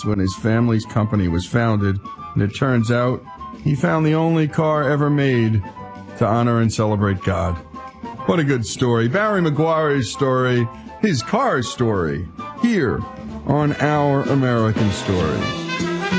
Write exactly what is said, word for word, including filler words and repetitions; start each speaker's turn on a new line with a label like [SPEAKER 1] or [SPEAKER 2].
[SPEAKER 1] when his family's company was founded, and it turns out he found the only car ever made to honor and celebrate God. What a good story. Barry Maguire's story, his car story, here on Our American Stories.